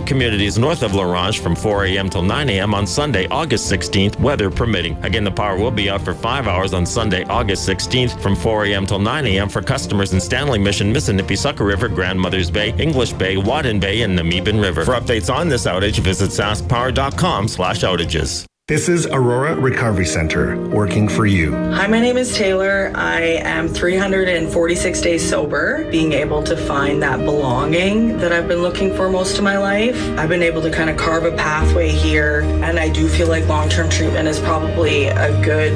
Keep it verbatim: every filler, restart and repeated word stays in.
communities north of La Ronge from four a.m. till nine a.m. on Sunday, August sixteenth, weather permitting. Again, the power will be out for five hours on Sunday, August sixteenth from four a.m. till nine a.m. for customers in Stanley Mission, Mississippi, Sucker River, Grandmother's Bay, English Bay, Wadden Bay, and Namibin River. For updates on this outage, visit saskpower dot com slash outages. This is Aurora Recovery Center, working for you. Hi, my name is Taylor. I am three hundred forty-six days sober, being able to find that belonging that I've been looking for most of my life. I've been able to kind of carve a pathway here, and I do feel like long-term treatment is probably a good